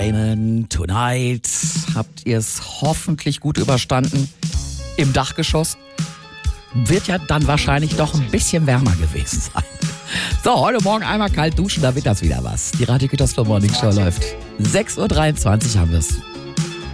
Entertainment Tonight. Habt ihr es hoffentlich gut überstanden? Im Dachgeschoss wird ja dann wahrscheinlich doch ein bisschen wärmer gewesen sein. So, heute Morgen einmal kalt duschen, da wird das wieder was. Die Radio Gütersloh Morning Show läuft. 6.23 Uhr haben wir es.